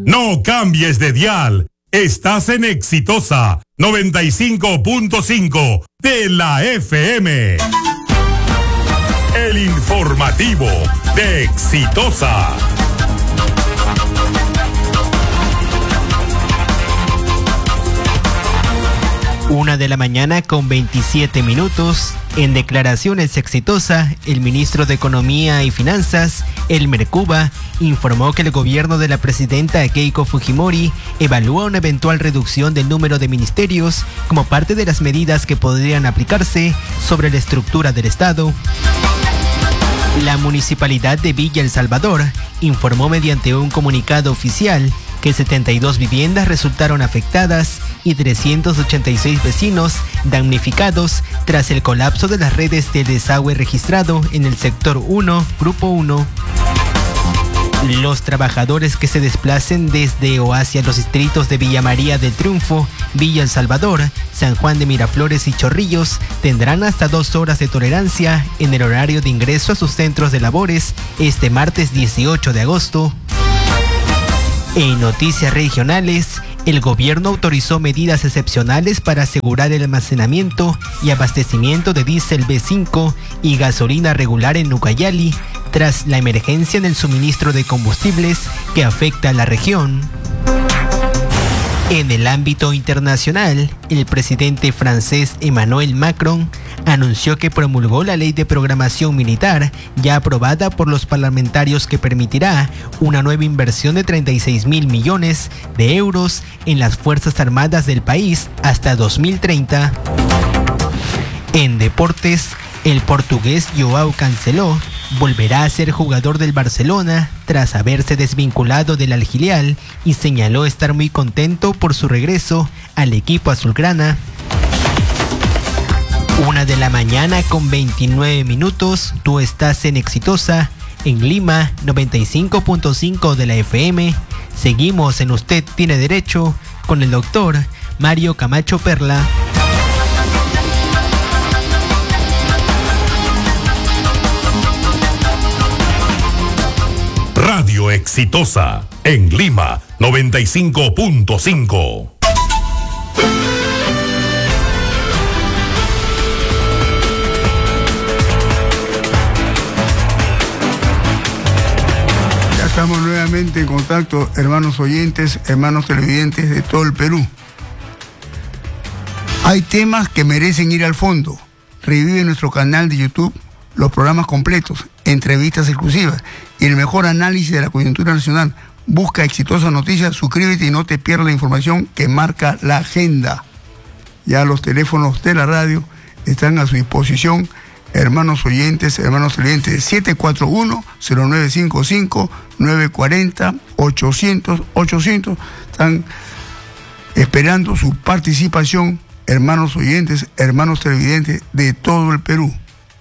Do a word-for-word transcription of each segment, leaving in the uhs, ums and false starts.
No cambies de dial. Estás en Exitosa noventa y cinco punto cinco de la F M. El informativo de Exitosa. Una de la mañana con veintisiete minutos. En declaraciones Exitosa, el ministro de Economía y Finanzas, Elmer Cuba, informó que el gobierno de la presidenta Keiko Fujimori evalúa una eventual reducción del número de ministerios como parte de las medidas que podrían aplicarse sobre la estructura del Estado. La municipalidad de Villa El Salvador informó mediante un comunicado oficial que setenta y dos viviendas resultaron afectadas y trescientos ochenta y seis vecinos damnificados tras el colapso de las redes de desagüe registrado en el sector uno, Grupo uno. Los trabajadores que se desplacen desde o hacia los distritos de Villa María del Triunfo, Villa El Salvador, San Juan de Miraflores y Chorrillos tendrán hasta dos horas de tolerancia en el horario de ingreso a sus centros de labores este martes dieciocho de agosto. En noticias regionales, el gobierno autorizó medidas excepcionales para asegurar el almacenamiento y abastecimiento de diésel B cinco y gasolina regular en Ucayali tras la emergencia en el suministro de combustibles que afecta a la región. En el ámbito internacional, el presidente francés Emmanuel Macron anunció que promulgó la ley de programación militar ya aprobada por los parlamentarios que permitirá una nueva inversión de treinta y seis mil millones de euros en las Fuerzas Armadas del país hasta dos mil treinta. En deportes, el portugués Joao Cancelo volverá a ser jugador del Barcelona tras haberse desvinculado del Al-Hilal y señaló estar muy contento por su regreso al equipo azulgrana. Una de la mañana con veintinueve minutos, tú estás en Exitosa, en Lima, noventa y cinco punto cinco de la F M. Seguimos en Usted Tiene Derecho con el doctor Mario Camacho Perla. Radio Exitosa, en Lima, noventa y cinco punto cinco. Ya estamos nuevamente en contacto, hermanos oyentes, hermanos televidentes de todo el Perú. Hay temas que merecen ir al fondo. Revive nuestro canal de YouTube los programas completos, entrevistas exclusivas y el mejor análisis de la coyuntura nacional. Busca Exitosa Noticias, suscríbete y no te pierdas la información que marca la agenda. Ya los teléfonos de la radio están a su disposición, hermanos oyentes, hermanos televidentes, siete cuatro uno, cero nueve cinco cinco, nueve cuatro cero, ochocientos, ochocientos. Están esperando su participación, hermanos oyentes, hermanos televidentes de todo el Perú.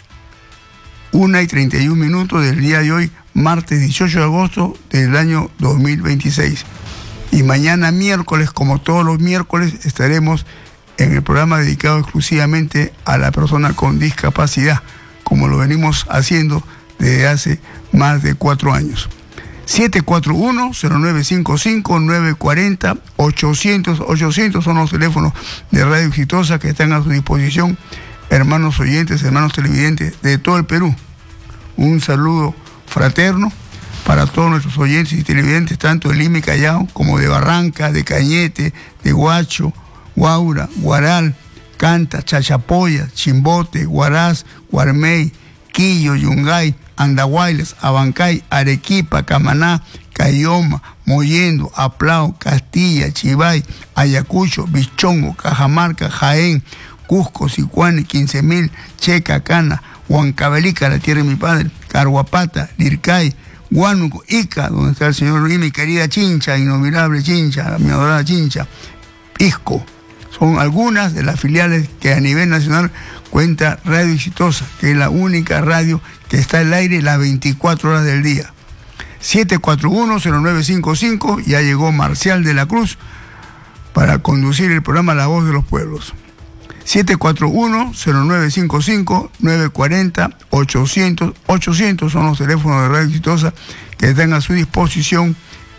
Una y treinta y un minutos del día de hoy, martes dieciocho de agosto del año dos mil veintiséis. Y mañana miércoles, como todos los miércoles, estaremos en el programa dedicado exclusivamente a la persona con discapacidad, como lo venimos haciendo desde hace más de cuatro años. siete cuatro uno, cero nueve cinco cinco, nueve cuatro cero, ochocientos, ochocientos son los teléfonos de Radio Exitosa que están a su disposición, hermanos oyentes, hermanos televidentes de todo el Perú. Un saludo fraterno para todos nuestros oyentes y televidentes, tanto de Lima y Callao, como de Barranca, de Cañete, de Huacho, Guaura, Guaral, Canta, Chachapoya, Chimbote, Huaraz, Guarmey, Quillo, Yungay, Andahuaylas, Abancay, Arequipa, Camaná, Cayoma, Mollendo, Aplao, Castilla, Chivay, Ayacucho, Bichongo, Cajamarca, Jaén, Cusco, Sicuani, quince mil, Checa, Cana, Huancavelica, la tierra de mi padre, Carhuapata, Lircay, Huánuco, Ica, donde está el señor Luis, mi querida Chincha, inolvidable Chincha, mi adorada Chincha, Pisco. Son algunas de las filiales que a nivel nacional cuenta Radio Exitosa, que es la única radio que está al aire las veinticuatro horas del día. siete cuatro uno, cero nueve cinco cinco, ya llegó Marcial de la Cruz para conducir el programa La Voz de los Pueblos. siete cuatro uno, cero nueve cinco cinco, nueve cuatro cero, ochocientos, ochocientos son los teléfonos de Radio Exitosa que están a su disposición,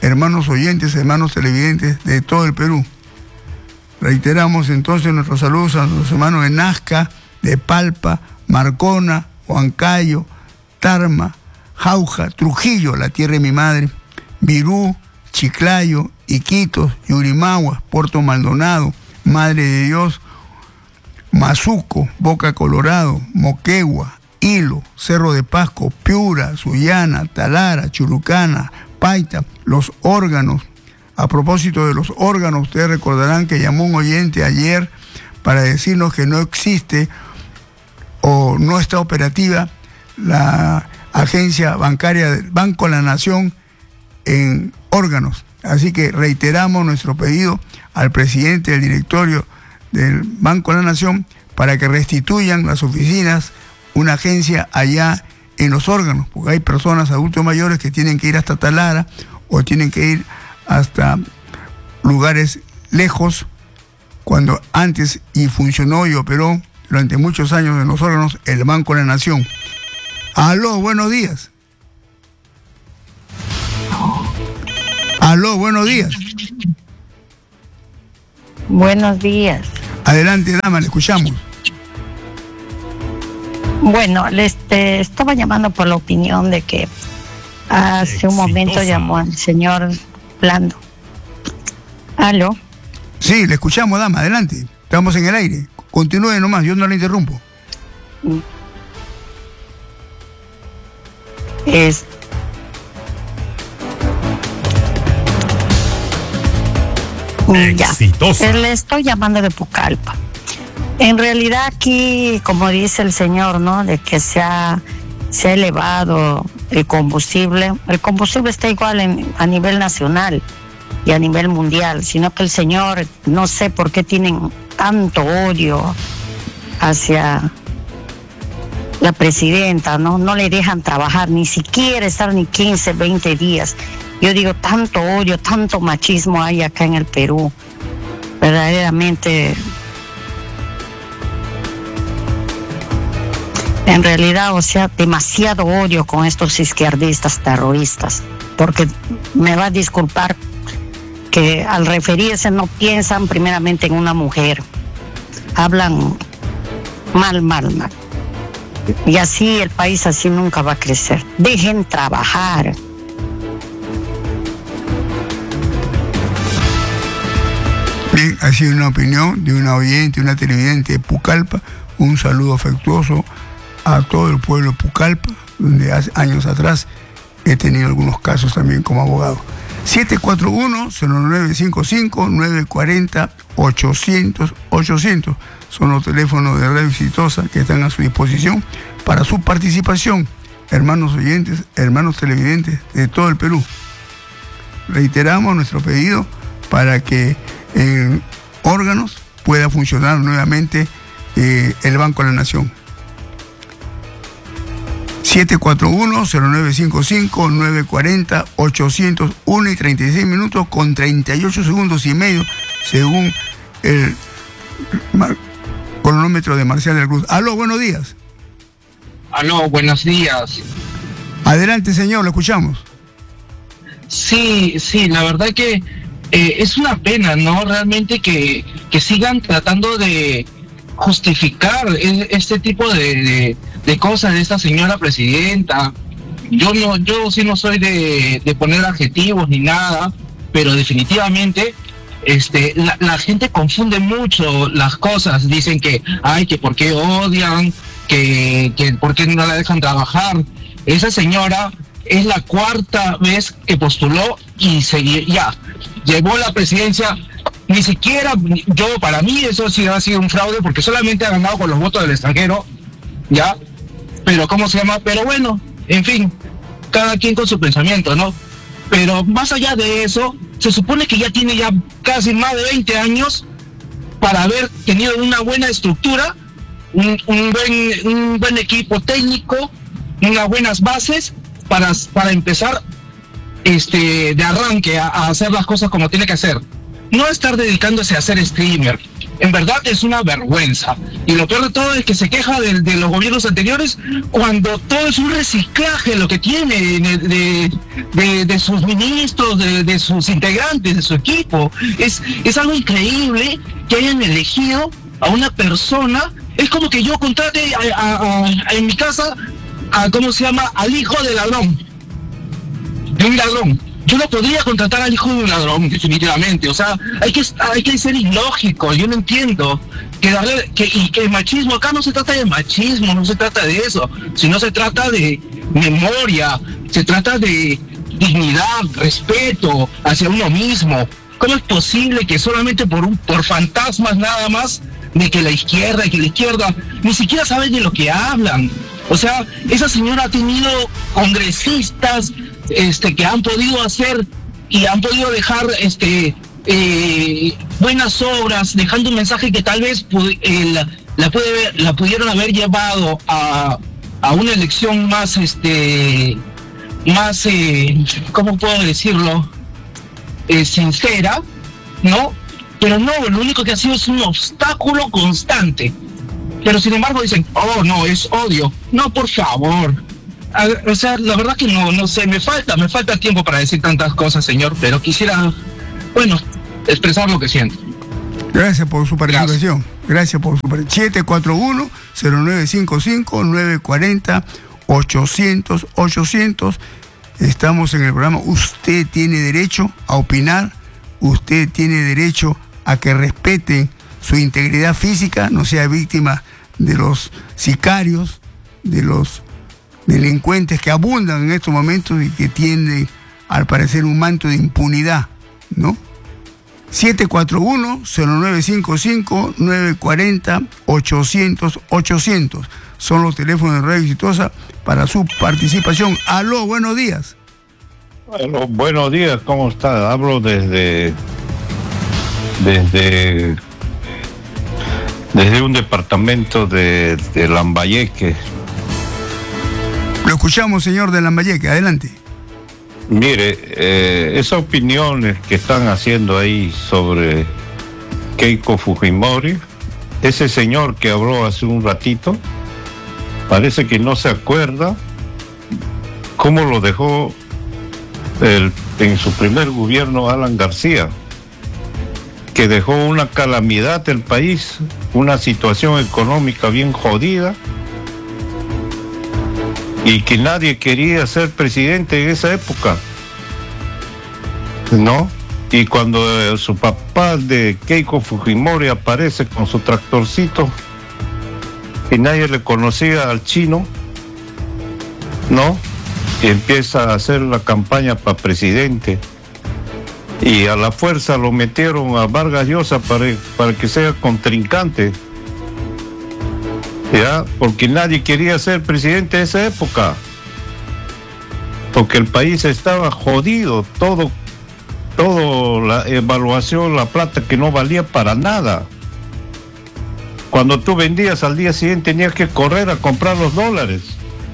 hermanos oyentes, hermanos televidentes de todo el Perú. Reiteramos entonces nuestros saludos a los hermanos de Nazca, de Palpa, Marcona, Huancayo, Tarma, Jauja, Trujillo, la tierra de mi madre, Virú, Chiclayo, Iquitos, Yurimaguas, Puerto Maldonado, Madre de Dios, Mazuco, Boca Colorado, Moquegua, Hilo, Cerro de Pasco, Piura, Sullana, Talara, Chulucana, Paita, Los Órganos. A propósito de los órganos, ustedes recordarán que llamó un oyente ayer para decirnos que no existe o no está operativa la agencia bancaria del Banco de la Nación en órganos. Así que reiteramos nuestro pedido al presidente del directorio del Banco de la Nación para que restituyan las oficinas, una agencia allá en los órganos, porque hay personas, adultos mayores, que tienen que ir hasta Talara o tienen que ir hasta lugares lejos, cuando antes y funcionó y operó durante muchos años en los órganos el Banco de la Nación. Aló, buenos días. Aló, buenos días. Buenos días. Adelante, dama, le escuchamos. Bueno, este, estaba llamando por la opinión de que hace Exitosa. un momento llamó al señor Blando. ¿Aló? Sí, le escuchamos, dama, adelante. Estamos en el aire. Continúe nomás, yo no le interrumpo. Es... Exitosa. Ya, le estoy llamando de Pucallpa. En realidad aquí, como dice el señor, ¿no? De que se ha, se ha elevado el combustible. El combustible está igual en, a nivel nacional y a nivel mundial, sino que el señor, no sé por qué tienen tanto odio hacia la presidenta, ¿no? No le dejan trabajar, ni siquiera estar ni quince, veinte días. Yo digo, tanto odio, tanto machismo hay acá en el Perú. Verdaderamente, en realidad, o sea, demasiado odio con estos izquierdistas terroristas. Porque me va a disculpar que al referirse no piensan primeramente en una mujer. Hablan mal, mal, mal. Y así el país así nunca va a crecer. Dejen trabajar. Bien, ha sido una opinión de una oyente, una televidente de Pucallpa. Un saludo afectuoso a todo el pueblo de Pucallpa, donde hace años atrás he tenido algunos casos también como abogado. siete cuatro uno, cero nueve cinco cinco, nueve cuatro cero, ochocientos, ochocientos son los teléfonos de Radio Exitosa que están a su disposición para su participación, hermanos oyentes, hermanos televidentes de todo el Perú. Reiteramos nuestro pedido para que en órganos pueda funcionar nuevamente eh, el Banco de la Nación. siete cuatro uno, cero nueve cinco cinco, nueve cuatro cero, ochocientos uno y treinta y seis minutos con treinta y ocho segundos y medio, según el cronómetro de Marcial de la Cruz. Aló, buenos días. Aló, buenos días. Adelante, señor, lo escuchamos. Sí, sí, la verdad que eh, es una pena, ¿no? Realmente que, que sigan tratando de justificar este tipo de, de, de cosas de esta señora presidenta. Yo no, yo sí no soy de, de poner adjetivos ni nada, pero definitivamente este, la, la gente confunde mucho las cosas. Dicen que, ay, que por qué odian, que, que por qué no la dejan trabajar. Esa señora es la cuarta vez que postuló y se, ya llevó la presidencia. Ni siquiera, yo, para mí eso sí ha sido un fraude porque solamente ha ganado con los votos del extranjero, ¿ya? Pero, ¿cómo se llama? Pero bueno, en fin, cada quien con su pensamiento, ¿no? Pero más allá de eso, se supone que ya tiene ya casi más de veinte años para haber tenido una buena estructura, un, un, buen, un buen equipo técnico, unas buenas bases para, para empezar este, de arranque a, a hacer las cosas como tiene que hacer. No estar dedicándose a ser streamer, En verdad es una vergüenza. Y lo peor de todo es que se queja de, de los gobiernos anteriores cuando todo es un reciclaje lo que tiene de, de, de, de sus ministros, de, de sus integrantes, de su equipo. Es, es algo increíble que hayan elegido a una persona. Es como que yo contrate a, a, a, en mi casa a, ¿cómo se llama?, al hijo del ladrón. De un ladrón. Yo no podría contratar al hijo de un ladrón, definitivamente. O sea, hay que hay que ser ilógico. Yo no entiendo que darle que y que el machismo acá no se trata de machismo, no se trata de eso, sino se trata de memoria, se trata de dignidad, respeto hacia uno mismo. ¿Cómo es posible que solamente por un por fantasmas nada más de que la izquierda y que la izquierda ni siquiera saben de lo que hablan? O sea, esa señora ha tenido congresistas este, que han podido hacer y han podido dejar este, eh, buenas obras, dejando un mensaje que tal vez eh, la, la, puede ver, la pudieron haber llevado a, a una elección más, este, más, eh, ¿cómo puedo decirlo? Eh, sincera, ¿no? Pero no, lo único que ha sido es un obstáculo constante. Pero sin embargo dicen, oh, no, es odio. No, por favor. A, o sea, la verdad que no, no sé, me falta, me falta tiempo para decir tantas cosas, señor, pero quisiera, bueno, expresar lo que siento. Gracias por su participación. Gracias, Gracias por su participación. siete cuatro uno, cero nueve cinco cinco, nueve cuatro cero, ochocientos, ochocientos. Estamos en el programa Usted tiene derecho a opinar. Usted tiene derecho a que respeten su integridad física, no sea víctima de los sicarios, de los delincuentes que abundan en estos momentos y que tienen, al parecer, un manto de impunidad, ¿no? siete cuatro uno, cero nueve cinco cinco, nueve cuatro cero, ochocientos, ochocientos. Son los teléfonos de Radio Exitosa para su participación. Aló, buenos días. Bueno, buenos días, ¿cómo está? Hablo desde... desde... desde un departamento de, de Lambayeque. Lo escuchamos, señor de Lambayeque, adelante. Mire, eh, esas opiniones que están haciendo ahí sobre Keiko Fujimori, ese señor que habló hace un ratito, parece que no se acuerda cómo lo dejó el, en su primer gobierno Alan García, que dejó una calamidad del país, una situación económica bien jodida, y que nadie quería ser presidente en esa época, ¿no? Y cuando eh, su papá de Keiko Fujimori aparece con su tractorcito y nadie le conocía al chino, ¿no? Y empieza a hacer la campaña para presidente, y a la fuerza lo metieron a Vargas Llosa para, para que sea contrincante, ¿ya? Porque nadie quería ser presidente de esa época, porque el país estaba jodido, todo, todo la evaluación, la plata que no valía para nada. Cuando tú vendías al día siguiente tenías que correr a comprar los dólares.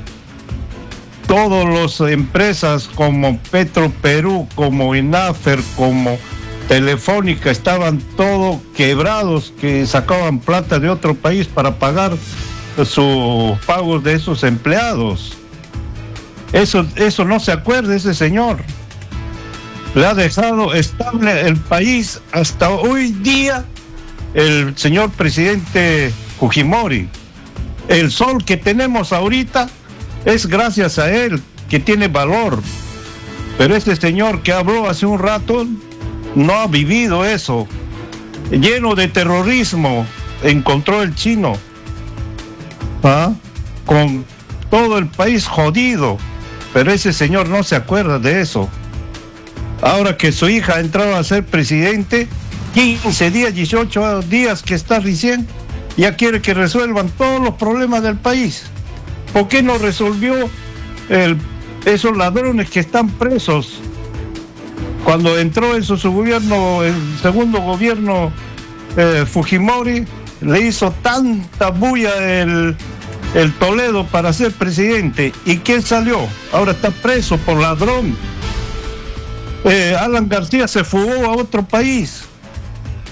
Todas las empresas como Petro Perú, como INAFER, como Telefónica estaban todos quebrados, que sacaban plata de otro país para pagar sus pagos de esos empleados. Eso, eso no se acuerda ese señor. Le ha dejado estable el país hasta hoy día el señor presidente Fujimori. El sol que tenemos ahorita es gracias a él, que tiene valor. Pero este señor que habló hace un rato no ha vivido eso. Lleno de terrorismo encontró el chino, ¿ah? Con todo el país jodido. Pero ese señor no se acuerda de eso. Ahora que su hija ha entrado a ser presidente, quince días, dieciocho días que está recién, ya quiere que resuelvan todos los problemas del país. ¿Por qué no resolvió el, esos ladrones que están presos? Cuando entró en su, su gobierno, el segundo gobierno, eh, Fujimori, le hizo tanta bulla el, el Toledo para ser presidente. ¿Y quién salió? Ahora está preso por ladrón. Eh, Alan García se fugó a otro país.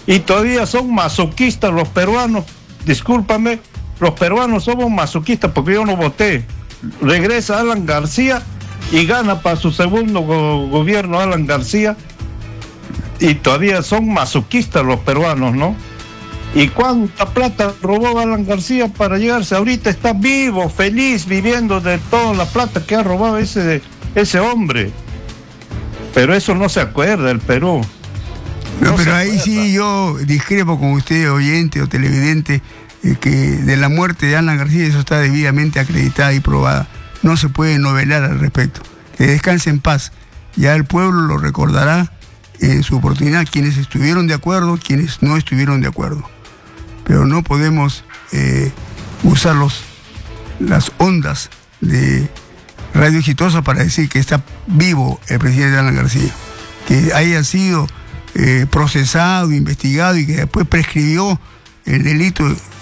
Y todavía son masoquistas los peruanos, discúlpame, los peruanos somos masoquistas porque yo no voté. Regresa Alan García y gana para su segundo go- gobierno Alan García, y todavía son masoquistas los peruanos, ¿no? ¿Y cuánta plata robó Alan García para llegarse? Ahorita está vivo, feliz, viviendo de toda la plata que ha robado ese, ese hombre. Pero eso no se acuerda el Perú. No, No pero se ahí acuerda. sí yo discrepo con usted, oyente o televidente, eh, que de la muerte de Alan García eso está debidamente acreditada y probada. No se puede novelar al respecto. Que descanse en paz. Ya el pueblo lo recordará en su oportunidad, quienes estuvieron de acuerdo, quienes no estuvieron de acuerdo. Pero no podemos eh, usar los, las ondas de Radio Exitosa para decir que está vivo el presidente Alan García. Que haya sido eh, procesado, investigado y que después prescribió el delito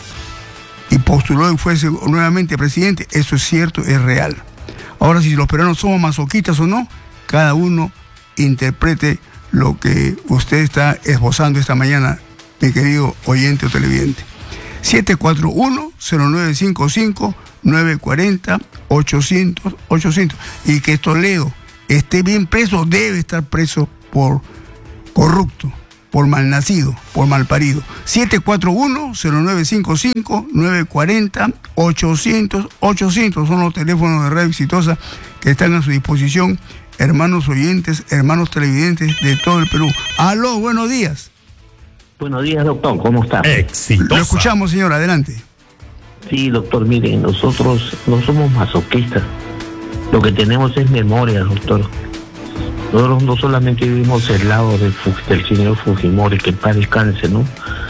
y postuló y fuese nuevamente presidente, eso es cierto, es real. Ahora, si los peruanos somos masoquistas o no, cada uno interprete lo que usted está esbozando esta mañana, mi querido oyente o televidente. siete cuatro uno, cero nueve cinco cinco, nueve cuatro cero, ochocientos, ochocientos. Y que Toledo esté bien preso, debe estar preso por corrupto, por malnacido, por malparido. siete cuatro uno, cero nueve cinco cinco, nueve cuatro cero, ochocientos, ochocientos son los teléfonos de Radio Exitosa que están a su disposición, hermanos oyentes, hermanos televidentes de todo el Perú. Aló, buenos días. Buenos días, doctor, ¿cómo está? Exitosa. Lo escuchamos, señor, adelante. Sí, doctor, mire, nosotros no somos masoquistas. Lo que tenemos es memoria, doctor. Nosotros no solamente vivimos el lado del, del señor Fujimori, que en paz descanse, ¿no?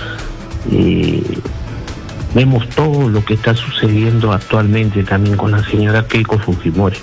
Y vemos todo lo que está sucediendo actualmente también con la señora Keiko Fujimori.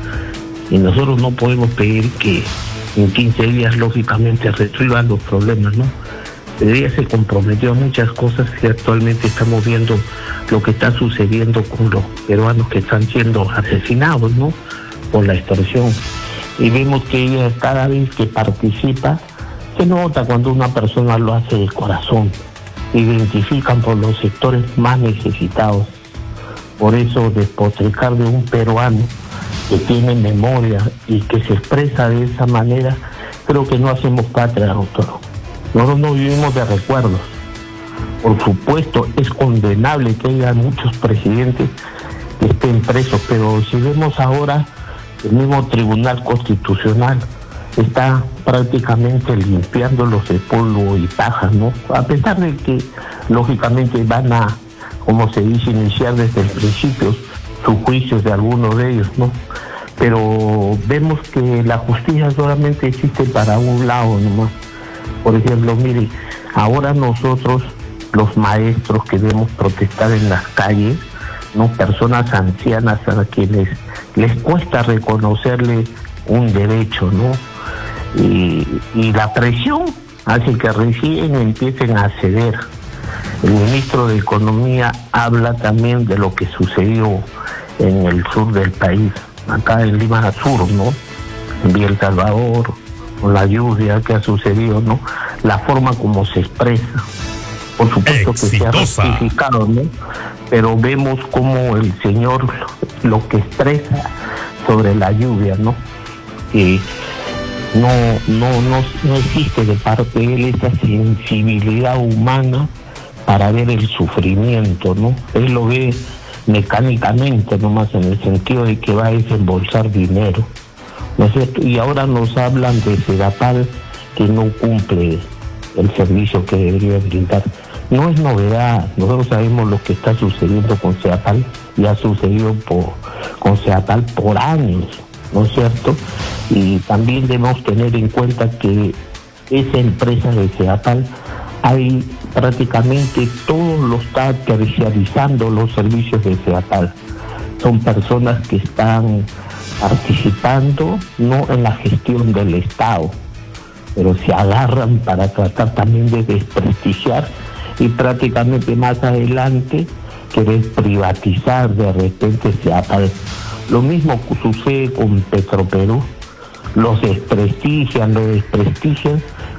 Y nosotros no podemos pedir que en quince días, lógicamente, resuelvan los problemas, ¿no? Ella se comprometió a muchas cosas y actualmente estamos viendo lo que está sucediendo con los peruanos que están siendo asesinados, ¿no? Por la extorsión. Y vemos que ella cada vez que participa, se nota cuando una persona lo hace de corazón. Identifican por los sectores más necesitados. Por eso despotricar de un peruano que tiene memoria y que se expresa de esa manera, creo que no hacemos patria, doctor. Nosotros no vivimos de recuerdos. Por supuesto, es condenable que haya muchos presidentes que estén presos, pero si vemos ahora, el mismo Tribunal Constitucional está prácticamente limpiándolos de polvo y paja, ¿no? A pesar de que, lógicamente, van a, como se dice, iniciar desde el principio sus juicios de algunos de ellos, ¿no? Pero vemos que la justicia solamente existe para un lado nomás. Por ejemplo, mire, ahora nosotros, los maestros que debemos protestar en las calles, no, personas ancianas a quienes les cuesta reconocerle un derecho, ¿no? Y, y la presión hace que recién empiecen a ceder. El ministro de Economía habla también de lo que sucedió en el sur del país, acá en Lima Sur, ¿no? En Villa El Salvador, con la lluvia que ha sucedido, ¿no? La forma como se expresa, por supuesto que se ha rectificado, ¿no? Pero vemos como el señor lo que expresa sobre la lluvia, ¿no? Que no, no, no, no existe de parte de él esa sensibilidad humana para ver el sufrimiento, ¿no? Él lo ve mecánicamente nomás, en el sentido de que va a desembolsar dinero, ¿no es cierto? Y ahora nos hablan de Sedapal, que no cumple el servicio que debería brindar. No es novedad, nosotros sabemos lo que está sucediendo con Sedapal, y ha sucedido por, con Sedapal por años, ¿no es cierto? Y también debemos tener en cuenta que esa empresa de Sedapal, hay prácticamente todos los está terciarizando los servicios de Sedapal. Son personas que están participando no en la gestión del Estado, pero se agarran para tratar también de desprestigiar y prácticamente más adelante querer privatizar de repente Sedapal. Lo mismo sucede con Petroperú, los desprestigian, lo desprestigian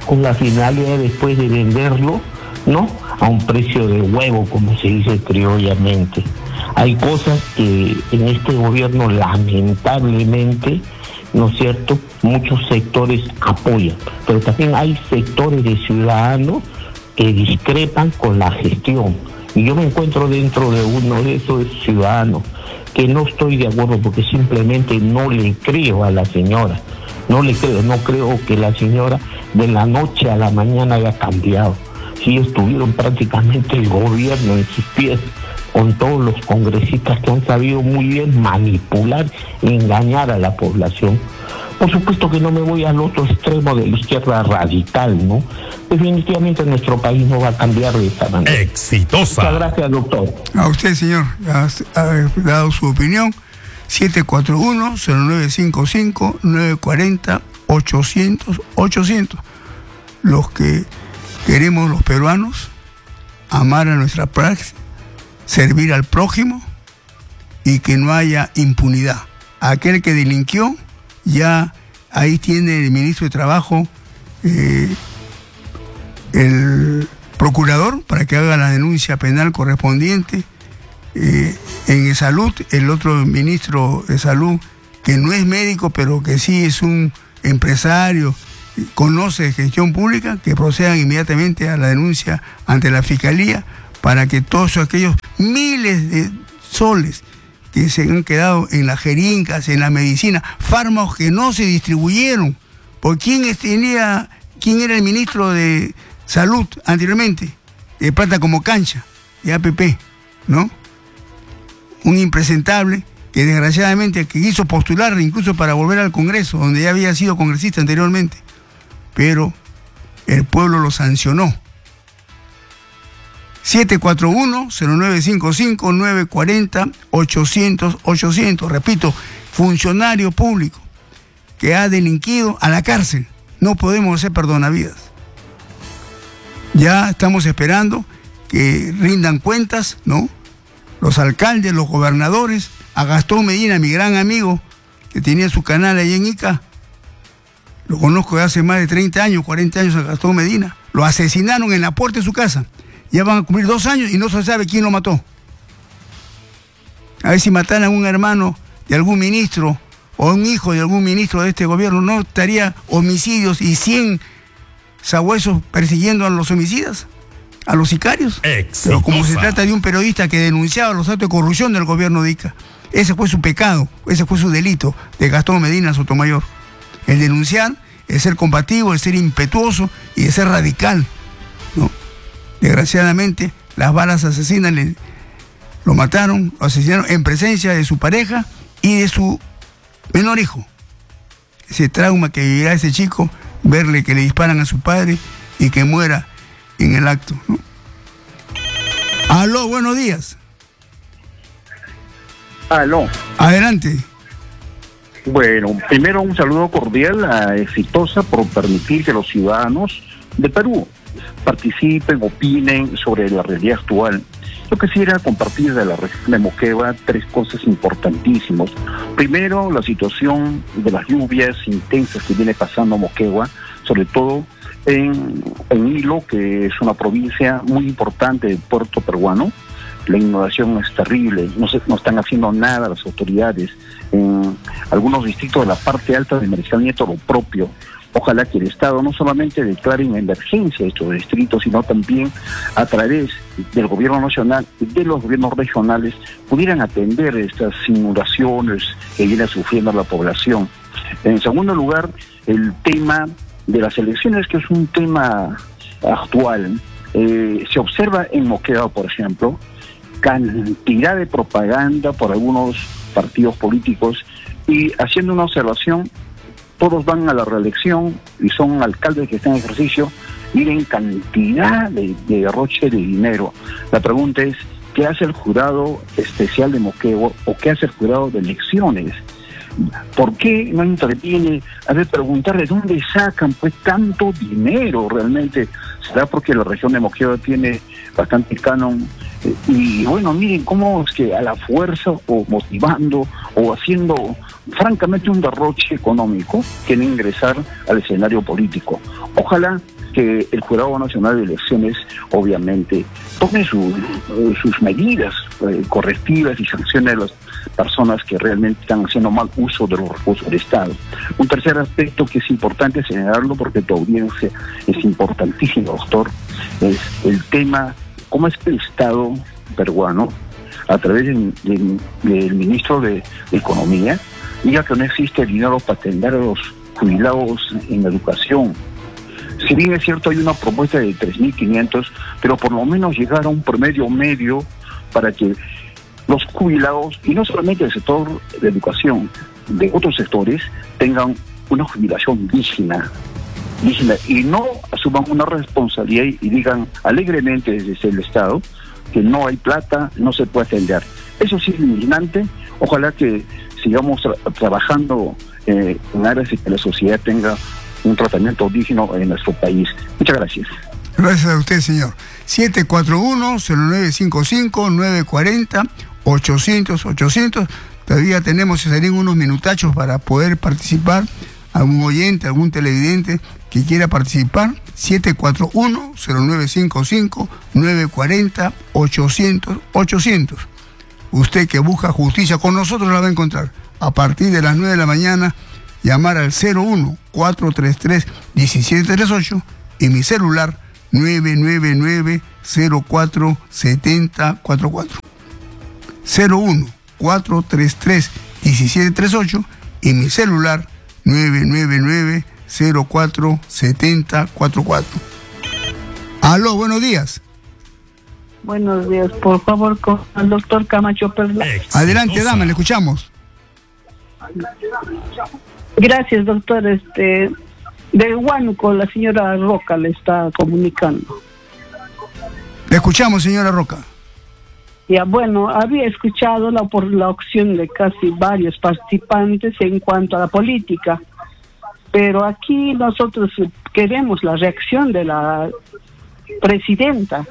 con la finalidad después de venderlo, ¿no?, a un precio de huevo, como se dice criollamente. Hay cosas que en este gobierno, lamentablemente, ¿no es cierto?, muchos sectores apoyan, pero también hay sectores de ciudadanos que discrepan con la gestión. Y yo me encuentro dentro de uno de esos ciudadanos que no estoy de acuerdo, porque simplemente no le creo a la señora. No le creo, no creo que la señora de la noche a la mañana haya cambiado. Sí, estuvieron prácticamente el gobierno en sus pies, con todos los congresistas que han sabido muy bien manipular y engañar a la población. Por supuesto que no me voy al otro extremo de la izquierda radical, ¿no? Definitivamente nuestro país no va a cambiar de esta manera. Exitosa. Muchas gracias, doctor. A usted, señor, ha, ha dado su opinión. siete cuatro uno, cero nueve cinco cinco, nueve cuatro cero, ochocientos, ochocientos. Los que queremos, los peruanos, amar a nuestra praxis, servir al prójimo y que no haya impunidad. Aquel que delinquió, ya ahí tiene el ministro de Trabajo, eh, el procurador, para que haga la denuncia penal correspondiente. Eh, en Salud, el otro ministro de Salud, que no es médico, pero que sí es un empresario, conoce gestión pública, que procedan inmediatamente a la denuncia ante la Fiscalía, para que todos aquellos miles de soles que se han quedado en las jeringas, en la medicina, fármacos que no se distribuyeron. ¿Por quién tenía, quién era el ministro de Salud anteriormente? De plata como cancha, de A P P, ¿no? Un impresentable que desgraciadamente que quiso postular incluso para volver al Congreso, donde ya había sido congresista anteriormente, pero el pueblo lo sancionó. siete cuatro uno, cero nueve cinco cinco, nueve cuatro cero, ochocientos, ochocientos. Repito, funcionario público que ha delinquido, a la cárcel. No podemos hacer perdonavidas. Ya estamos esperando que rindan cuentas, ¿no?, los alcaldes, los gobernadores. A Gastón Medina, mi gran amigo, que tenía su canal ahí en Ica, lo conozco de hace más de treinta años, cuarenta años a Gastón Medina. Lo asesinaron en la puerta de su casa. Ya van a cumplir dos años y no se sabe quién lo mató. A ver si mataran a un hermano de algún ministro o un hijo de algún ministro de este gobierno, ¿no estaría homicidios y cien sabuesos persiguiendo a los homicidas, a los sicarios? Exitosa. Pero como se trata de un periodista que denunciaba los actos de corrupción del gobierno de Ica, ese fue su pecado, ese fue su delito de Gastón Medina Sotomayor. El denunciar, el ser combativo, el ser impetuoso y el ser radical, ¿no? Desgraciadamente, las balas asesinas le, lo mataron, lo asesinaron en presencia de su pareja y de su menor hijo. Ese trauma que vivirá ese chico, verle que le disparan a su padre y que muera en el acto, ¿no? Aló, buenos días. Aló. Adelante. Bueno, primero un saludo cordial a Exitosa por permitir que los ciudadanos de Perú participen, opinen sobre la realidad actual. Yo quisiera compartir de la región de Moquegua tres cosas importantísimas. Primero, la situación de las lluvias intensas que viene pasando Moquegua, sobre todo en, en Hilo, que es una provincia muy importante del puerto peruano. La inundación es terrible, no, se, no están haciendo nada las autoridades. En algunos distritos de la parte alta de Marechal Nieto lo propio. Ojalá que el Estado no solamente declare en emergencia estos distritos, sino también a través del gobierno nacional y de los gobiernos regionales pudieran atender estas inundaciones que viene sufriendo la población. En segundo lugar, el tema de las elecciones, que es un tema actual. Eh, se observa en Moquegua, por ejemplo, cantidad de propaganda por algunos partidos políticos, y haciendo una observación, todos van a la reelección y son alcaldes que están en ejercicio, miren cantidad de, de derroche de dinero. La pregunta es, ¿qué hace el jurado especial de Moquegua o qué hace el jurado de elecciones? ¿Por qué no interviene a ver, preguntar de dónde sacan pues tanto dinero realmente? ¿Será porque la región de Moquegua tiene bastante canon? Eh, y bueno, miren cómo es que a la fuerza o motivando o haciendo francamente un derroche económico quieren ingresar al escenario político. Ojalá que el Jurado Nacional de Elecciones obviamente tome su, eh, sus medidas eh, correctivas y sancione a las personas que realmente están haciendo mal uso de los recursos del Estado. Un tercer aspecto que es importante señalarlo, porque tu audiencia es importantísima, doctor, es el tema, cómo es que el Estado peruano, a través del, del, del ministro de, de Economía, diga que no existe dinero para atender a los jubilados en educación. Si bien es cierto, hay una propuesta de tres mil quinientos, pero por lo menos llegar a un promedio medio para que los jubilados, y no solamente del sector de educación, de otros sectores, tengan una jubilación digna, digna y no asuman una responsabilidad y digan alegremente desde el Estado que no hay plata, no se puede atender. Eso sí es indignante. Ojalá que sigamos tra trabajando eh, en áreas de que la sociedad tenga un tratamiento digno en nuestro país. Muchas gracias. Gracias a usted, señor. siete cuatro uno, cero nueve cinco cinco, nueve cuatro cero, ochocientos, ochocientos. Todavía tenemos, se salen unos minutachos para poder participar. Algún oyente, algún televidente que quiera participar. siete cuatro uno, cero nueve cinco cinco, nueve cuatro cero, ochocientos, ochocientos. Usted que busca justicia, con nosotros la va a encontrar. A partir de las nueve de la mañana, llamar al cero uno, cuatro tres tres, uno siete tres ocho y mi celular nueve nueve nueve, cero cuatro siete cero cuatro cuatro. cero uno, cuatro tres tres, uno siete tres ocho y mi celular nueve nueve nueve, cero cuatro siete cero cuatro cuatro. Aló, buenos días. Buenos días, por favor, con el doctor Camacho Perla. Adelante, dama, le escuchamos. Gracias, doctor. Este, de Huánuco, la señora Roca le está comunicando. Le escuchamos, señora Roca. Ya, bueno, había escuchado la, por la opción de casi varios participantes en cuanto a la política, pero aquí nosotros queremos la reacción de la presidenta.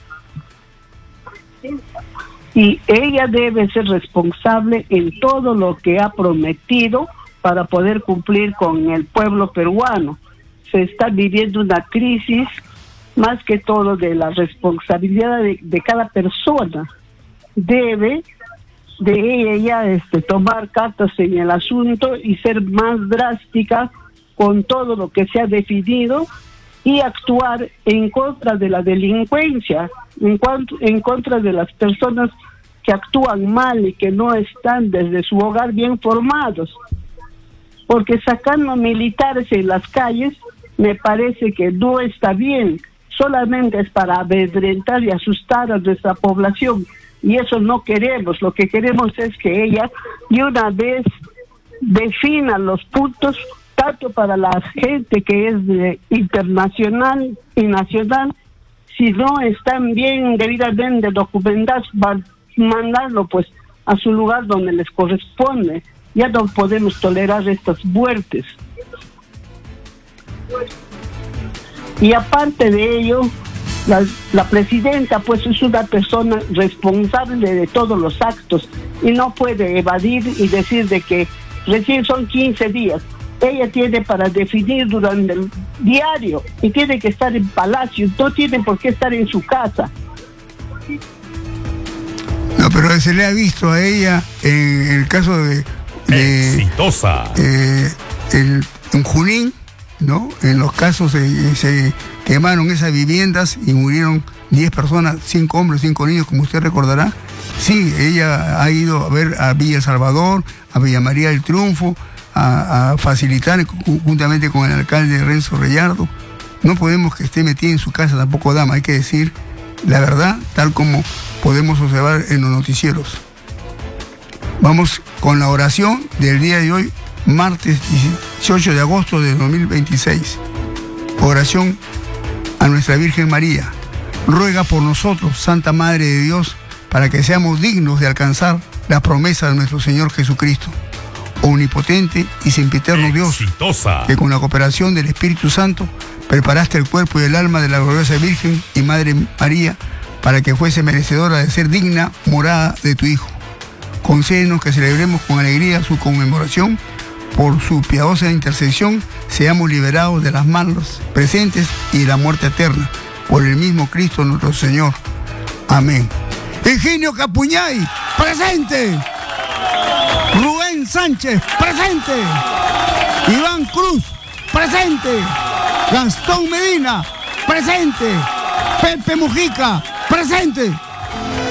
Y ella debe ser responsable en todo lo que ha prometido para poder cumplir con el pueblo peruano. Se está viviendo una crisis, más que todo de la responsabilidad de, de cada persona. Debe de ella este, tomar cartas en el asunto y ser más drástica con todo lo que se ha definido y actuar en contra de la delincuencia, en, cuanto, en contra de las personas que actúan mal y que no están desde su hogar bien formados. Porque sacando militares en las calles me parece que no está bien, solamente es para amedrentar y asustar a nuestra población, y eso no queremos. Lo que queremos es que ella de una vez defina los puntos, tanto para la gente que es de internacional y nacional, si no están bien debidamente documentados, mandarlo pues a su lugar donde les corresponde. Ya no podemos tolerar estas muertes. Y aparte de ello, la, la presidenta pues es una persona responsable de todos los actos y no puede evadir y decir de que recién son quince días. Ella tiene para definir durante el diario y tiene que estar en palacio, no tiene por qué estar en su casa. No, pero se le ha visto a ella en el caso de... de Exitosa. Eh, el, en Junín, ¿no? En los casos se, se quemaron esas viviendas y murieron diez personas, cinco hombres, cinco niños, como usted recordará. Sí, ella ha ido a ver a Villa El Salvador, a Villa María del Triunfo, a, a facilitar juntamente con el alcalde Renzo Reyardo. No podemos que esté metida en su casa tampoco, dama, hay que decir la verdad, tal como podemos observar en los noticieros. Vamos con la oración del día de hoy, martes dieciocho de agosto de dos mil veintiséis. Oración a nuestra Virgen María. Ruega por nosotros, Santa Madre de Dios, para que seamos dignos de alcanzar la promesa de nuestro Señor Jesucristo. Omnipotente y sempiterno Dios, Exitosa. que con la cooperación del Espíritu Santo preparaste el cuerpo y el alma de la gloriosa Virgen y Madre María para que fuese merecedora de ser digna morada de tu Hijo. Concédenos que celebremos con alegría su conmemoración por su piadosa intercesión, seamos liberados de las manos presentes y de la muerte eterna. Por el mismo Cristo nuestro Señor. Amén. Higinio Capuñay, presente. Rubén Sánchez, presente. Iván Cruz, presente. Gastón Medina, presente. Pepe Mujica, presente.